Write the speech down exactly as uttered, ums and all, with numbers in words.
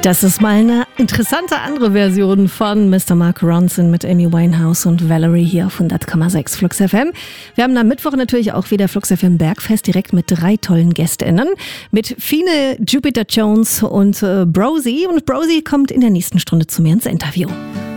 Das ist mal eine interessante andere Version von Mister Mark Ronson mit Amy Winehouse und Valerie hier auf hundert Komma sechs Flux F M. Wir haben am Mittwoch natürlich auch wieder Flux F M Bergfest direkt mit drei tollen GästInnen. Mit Fine, Jupiter Jones und äh, Brosi. Und Brosi kommt in der nächsten Stunde zu mir ins Interview.